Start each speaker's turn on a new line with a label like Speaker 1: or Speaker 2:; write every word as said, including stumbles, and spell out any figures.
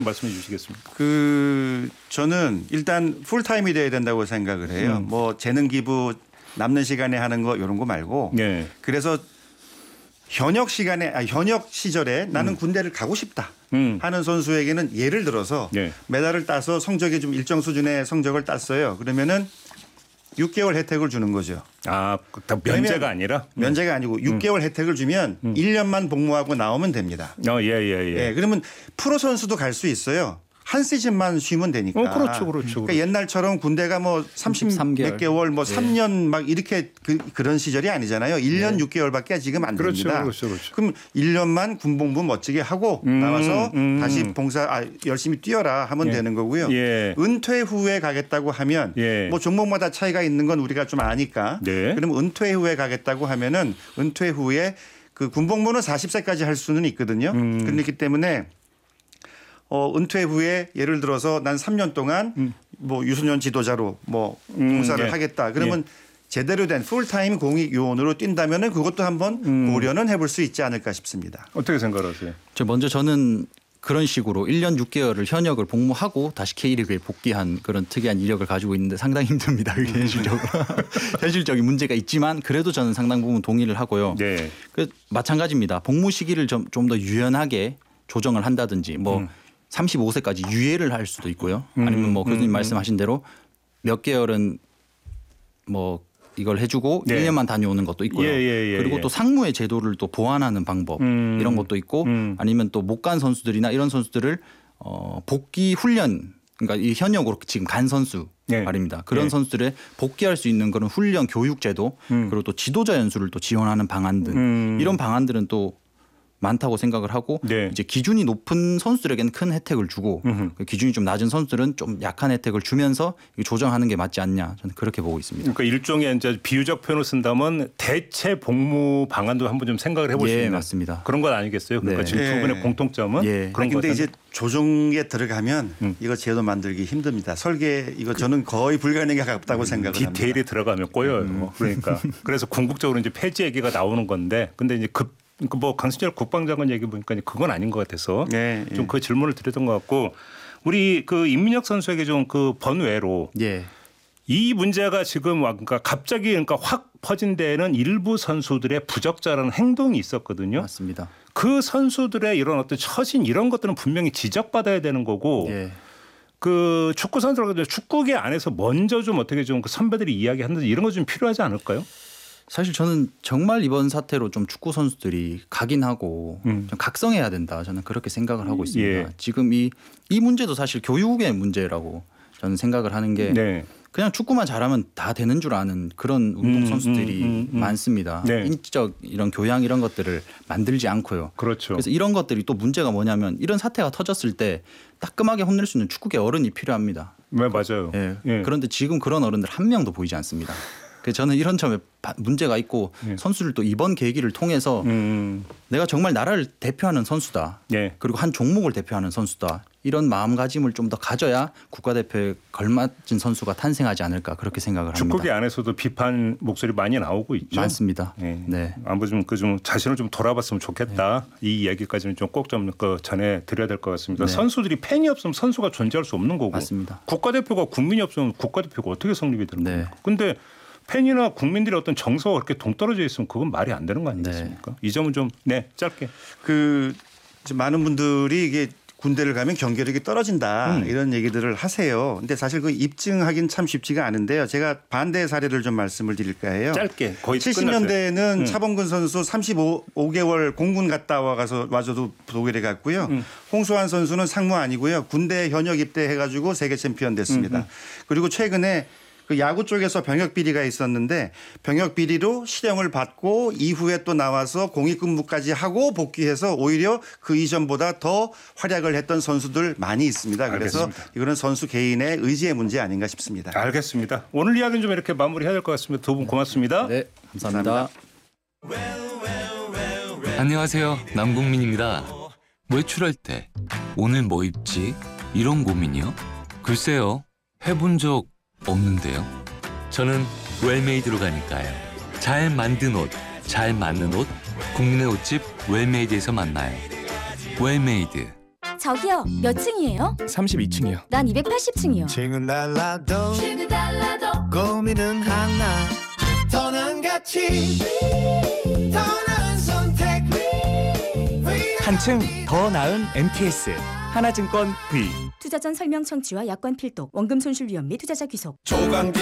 Speaker 1: 말씀해 주시겠습니까?
Speaker 2: 그 저는 일단 풀타임이 돼야 된다고 생각을 해요.
Speaker 1: 음.
Speaker 2: 뭐 재능 기부 남는 시간에 하는 거 이런 거 말고.
Speaker 1: 네.
Speaker 2: 그래서 현역 시간에 아, 현역 시절에 나는 음. 군대를 가고 싶다
Speaker 1: 음.
Speaker 2: 하는 선수에게는 예를 들어서 네. 메달을 따서 성적이 좀 일정 수준의 성적을 땄어요. 그러면은 육 개월 혜택을 주는 거죠.
Speaker 1: 아, 면제가 아니라?
Speaker 2: 면제가 아니고 육 개월 음. 혜택을 주면 음. 일 년만 복무하고 나오면 됩니다.
Speaker 1: 어, 예, 예, 예.
Speaker 2: 예, 그러면 프로 선수도 갈 수 있어요. 한 시즌만 쉬면 되니까.
Speaker 1: 어, 그렇죠, 그렇죠.
Speaker 2: 그러니까 옛날처럼 군대가 뭐 삼십 몇 개월, 뭐 네. 삼 년 막 이렇게 그, 그런 시절이 아니잖아요. 일 년 네. 육 개월밖에 지금 안
Speaker 1: 그렇죠,
Speaker 2: 됩니다.
Speaker 1: 그렇죠, 그렇죠.
Speaker 2: 그럼 일 년만 군복무 멋지게 하고
Speaker 1: 음,
Speaker 2: 나와서
Speaker 1: 음.
Speaker 2: 다시 봉사 아, 열심히 뛰어라 하면
Speaker 1: 예.
Speaker 2: 되는 거고요.
Speaker 1: 예.
Speaker 2: 은퇴 후에 가겠다고 하면
Speaker 1: 예.
Speaker 2: 뭐 종목마다 차이가 있는 건 우리가 좀 아니까.
Speaker 1: 네.
Speaker 2: 그러면 은퇴 후에 가겠다고 하면은 은퇴 후에 그 군복무는 사십 세까지 할 수는 있거든요.
Speaker 1: 음.
Speaker 2: 그렇기 때문에 어, 은퇴 후에 예를 들어서 난 삼 년 동안
Speaker 1: 음.
Speaker 2: 뭐 유소년 지도자로 뭐 봉사를
Speaker 1: 음, 예.
Speaker 2: 하겠다. 그러면
Speaker 1: 예.
Speaker 2: 제대로 된 풀타임 공익 요원으로 뛴다면은 그것도 한번
Speaker 1: 음.
Speaker 2: 고려는 해볼 수 있지 않을까 싶습니다.
Speaker 1: 어떻게 생각하세요?
Speaker 3: 저 먼저 저는 그런 식으로 일 년 육 개월을 현역을 복무하고 다시 K리그에 복귀한 그런 특이한 이력을 가지고 있는데 상당히 힘듭니다. 그게 현실적으로. 현실적인 문제가 있지만 그래도 저는 상당 부분 동의를 하고요.
Speaker 1: 네.
Speaker 3: 그 마찬가지입니다. 복무 시기를 좀 좀 더 유연하게 조정을 한다든지 뭐
Speaker 1: 음.
Speaker 3: 삼십오 세까지 유예를 할 수도 있고요. 아니면 뭐 교수님
Speaker 1: 음.
Speaker 3: 말씀하신 대로 몇 개월은 뭐 이걸 해주고
Speaker 1: 네.
Speaker 3: 일 년만 다녀오는 것도 있고요.
Speaker 1: 예, 예, 예,
Speaker 3: 그리고
Speaker 1: 예.
Speaker 3: 또 상무의 제도를 또 보완하는 방법
Speaker 1: 음.
Speaker 3: 이런 것도 있고
Speaker 1: 음.
Speaker 3: 아니면 또 못 간 선수들이나 이런 선수들을 어 복귀 훈련 그러니까 이 현역으로 지금 간 선수
Speaker 1: 네.
Speaker 3: 말입니다. 그런
Speaker 1: 네.
Speaker 3: 선수들의 복귀할 수 있는 그런 훈련 교육 제도
Speaker 1: 음.
Speaker 3: 그리고 또 지도자 연수를 또 지원하는 방안 등
Speaker 1: 음.
Speaker 3: 이런 방안들은 또 많다고 생각을 하고
Speaker 1: 네.
Speaker 3: 이제 기준이 높은 선수들에게는 큰 혜택을 주고
Speaker 1: 음흠.
Speaker 3: 그 기준이 좀 낮은 선수들은 좀 약한 혜택을 주면서 조정하는 게 맞지 않냐 저는 그렇게 보고 있습니다.
Speaker 1: 그러니까 일종의 이제 비유적 표현을 쓴다면 대체 복무 방안도 한번 좀 생각을 해볼
Speaker 3: 예,
Speaker 1: 수 있는
Speaker 3: 맞습니다.
Speaker 1: 그런 건 아니겠어요? 그러니까
Speaker 3: 네.
Speaker 1: 지금 두
Speaker 2: 예.
Speaker 1: 분의 공통점은
Speaker 3: 예.
Speaker 1: 그런
Speaker 2: 그런데
Speaker 1: 것
Speaker 2: 이제 조정에 들어가면
Speaker 1: 음.
Speaker 2: 이거 제도 만들기 힘듭니다. 설계 이거 저는 거의 불가능에 가깝다고 생각을 합니다.
Speaker 1: 디테일이 들어가면 꼬여요.
Speaker 3: 음.
Speaker 1: 그러니까 그래서 궁극적으로 이제 폐지 얘기가 나오는 건데 근데 이제 급 뭐 강승철 국방장관 얘기 보니까 그건 아닌 것 같아서
Speaker 2: 네,
Speaker 1: 좀 그 질문을 드렸던 것 같고 우리 그 임민혁 선수에게 좀 그 번외로
Speaker 3: 예.
Speaker 1: 이 문제가 지금 와 그러니까 갑자기 그러니까 확 퍼진 데에는 일부 선수들의 부적절한 행동이 있었거든요.
Speaker 3: 맞습니다.
Speaker 1: 그 선수들의 이런 어떤 처신 이런 것들은 분명히 지적받아야 되는 거고
Speaker 3: 예.
Speaker 1: 그 축구 선수들 축구계 안에서 먼저 좀 어떻게 좀 그 선배들이 이야기하는지 이런 거 좀 필요하지 않을까요?
Speaker 3: 사실 저는 정말 이번 사태로 좀 축구 선수들이 각인하고
Speaker 1: 음.
Speaker 3: 좀 각성해야 된다. 저는 그렇게 생각을 하고 있습니다.
Speaker 1: 예.
Speaker 3: 지금 이, 이 문제도 사실 교육의 문제라고 저는 생각을 하는 게
Speaker 1: 네.
Speaker 3: 그냥 축구만 잘하면 다 되는 줄 아는 그런 운동 선수들이
Speaker 1: 음, 음, 음, 음.
Speaker 3: 많습니다.
Speaker 1: 네.
Speaker 3: 인적 이런 교양 이런 것들을 만들지 않고요.
Speaker 1: 그렇죠.
Speaker 3: 그래서 이런 것들이 또 문제가 뭐냐면 이런 사태가 터졌을 때 따끔하게 혼낼 수 있는 축구계 어른이 필요합니다.
Speaker 1: 네, 맞아요.
Speaker 3: 예.
Speaker 1: 예.
Speaker 3: 그런데 지금 그런 어른들 한 명도 보이지 않습니다. 그래서 저는 이런 점에 문제가 있고
Speaker 1: 예.
Speaker 3: 선수를 또 이번 계기를 통해서
Speaker 1: 음.
Speaker 3: 내가 정말 나라를 대표하는 선수다.
Speaker 1: 예.
Speaker 3: 그리고 한 종목을 대표하는 선수다. 이런 마음가짐을 좀 더 가져야 국가대표에 걸맞은 선수가 탄생하지 않을까 그렇게 생각을 합니다.
Speaker 1: 축구계 안에서도 비판 목소리 많이 나오고 있죠.
Speaker 3: 많습니다.
Speaker 1: 네.
Speaker 3: 네.
Speaker 1: 아무 좀 그 좀 자신을 좀 돌아봤으면 좋겠다. 네. 이 이야기까지는 좀 꼭 좀 그 전해 드려야 될 것 같습니다.
Speaker 3: 네.
Speaker 1: 선수들이 팬이 없으면 선수가 존재할 수 없는 거고.
Speaker 3: 맞습니다.
Speaker 1: 국가대표가 국민이 없으면 국가대표가 어떻게 성립이 되는
Speaker 3: 네.
Speaker 1: 겁니까? 근데 팬이나 국민들의 어떤 정서가 그렇게 동떨어져 있으면 그건 말이 안 되는 거 아니겠습니까? 네. 이 점은 좀 네, 짧게.
Speaker 2: 그 많은 분들이 이게 군대를 가면 경계력이 떨어진다
Speaker 1: 음.
Speaker 2: 이런 얘기들을 하세요. 근데 사실 그 입증하기는 참 쉽지가 않은데요. 제가 반대 사례를 좀 말씀을 드릴까 해요.
Speaker 1: 짧게 거의
Speaker 2: 칠십 년대에는
Speaker 1: 음.
Speaker 2: 차범근 선수 삼십오 개월 공군 갔다 와가서 와서도 독일에 갔고요.
Speaker 1: 음.
Speaker 2: 홍수환 선수는 상무 아니고요. 군대 현역 입대해가지고 세계 챔피언 됐습니다.
Speaker 1: 음, 음.
Speaker 2: 그리고 최근에 그 야구 쪽에서 병역 비리가 있었는데 병역 비리로 실형을 받고 이후에 또 나와서 공익근무까지 하고 복귀해서 오히려 그 이전보다 더 활약을 했던 선수들 많이 있습니다. 그래서
Speaker 1: 알겠습니다.
Speaker 2: 이거는 선수 개인의 의지의 문제 아닌가 싶습니다.
Speaker 1: 알겠습니다. 오늘 이야기는 좀 이렇게 마무리해야 될 것 같습니다. 두 분 고맙습니다.
Speaker 3: 네, 감사합니다.
Speaker 2: 감사합니다.
Speaker 4: 안녕하세요. 남궁민입니다. 외출할 때 오늘 뭐 입지? 이런 고민이요? 글쎄요. 해본 적 없는데요. 저는 웰메이드로 가니까요. 잘 만든 옷, 잘 맞는 옷, 국민의 옷집 웰메이드에서 만나요. 웰메이드.
Speaker 5: 저기요, 몇 층이에요?
Speaker 6: 삼십이 층이요.
Speaker 5: 난 이백팔십 층이요.
Speaker 7: 층은 달라도 고민은 하나 더 나은 가치 더 나은 선택
Speaker 6: 한층 더 나은 엠티에스 하나증권 V.
Speaker 5: 투자 전 설명 청취와 약관 필독, 원금 손실 위험 및 투자자 귀속.
Speaker 7: 조강지